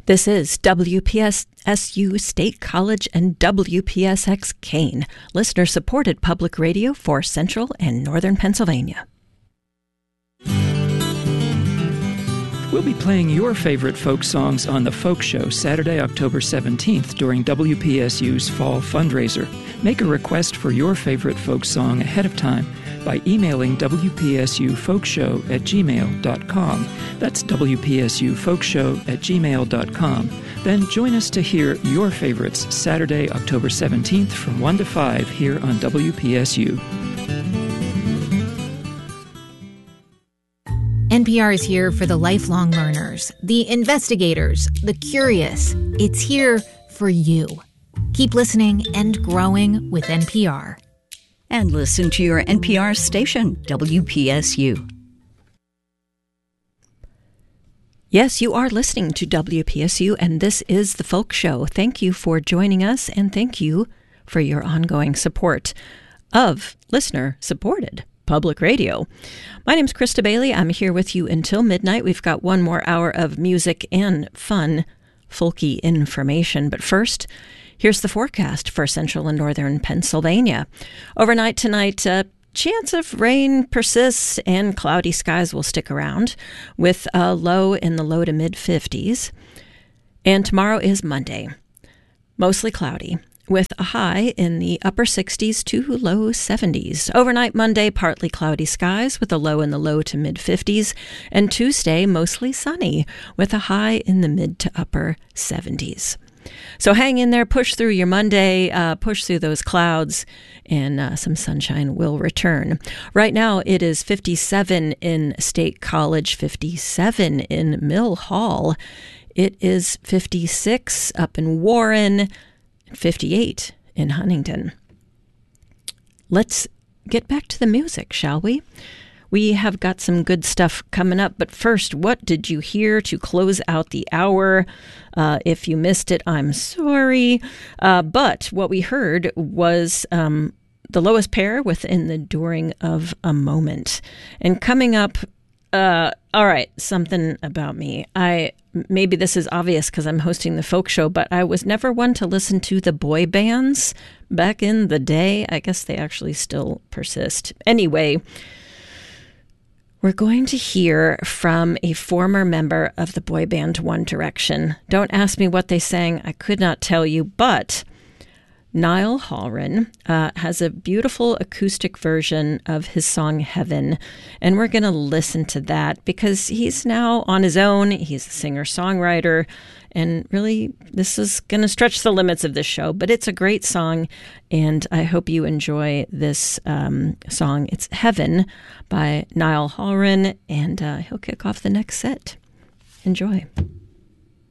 This is WPSU State College and WPSX Kane, listener-supported public radio for Central and Northern Pennsylvania. We'll be playing your favorite folk songs on The Folk Show Saturday, October 17th during WPSU's Fall Fundraiser. Make a request for your favorite folk song ahead of time by emailing wpsufolkshow@gmail.com. That's wpsufolkshow@gmail.com. Then join us to hear your favorites Saturday, October 17th from 1 to 5 here on WPSU. NPR is here for the lifelong learners, the investigators, the curious. It's here for you. Keep listening and growing with NPR. And listen to your NPR station, WPSU. Yes, you are listening to WPSU, and this is The Folk Show. Thank you for joining us, and thank you for your ongoing support of listener-supported public radio. My name's Krista Bailey. I'm here with you until midnight. We've got one more hour of music and fun, folky information. But first, here's the forecast for Central and Northern Pennsylvania. Overnight tonight, chance of rain persists and cloudy skies will stick around with a low in the low to mid-50s. And tomorrow is Monday, mostly cloudy, with a high in the upper 60s to low 70s. Overnight Monday, partly cloudy skies with a low in the low to mid-50s. And Tuesday, mostly sunny with a high in the mid to upper 70s. So hang in there, push through your Monday, push through those clouds, and some sunshine will return. Right now, it is 57 in State College, 57 in Mill Hall. It is 56 up in Warren, 58 in Huntington. Let's get back to the music, shall we? We have got some good stuff coming up, but first, what did you hear to close out the hour? If you missed it, I'm sorry. But what we heard was the Lowest Pair with In the During of a Moment. And coming up, all right, something about me. Maybe this is obvious because I'm hosting the folk show, but I was never one to listen to the boy bands back in the day. I guess they actually still persist. Anyway, we're going to hear from a former member of the boy band One Direction. Don't ask me what they sang. I could not tell you, but Niall Horan has a beautiful acoustic version of his song Heaven, and we're going to listen to that because he's now on his own. He's a singer-songwriter, and really this is going to stretch the limits of this show, but it's a great song, and I hope you enjoy this song. It's Heaven by Niall Horan, and he'll kick off the next set. Enjoy.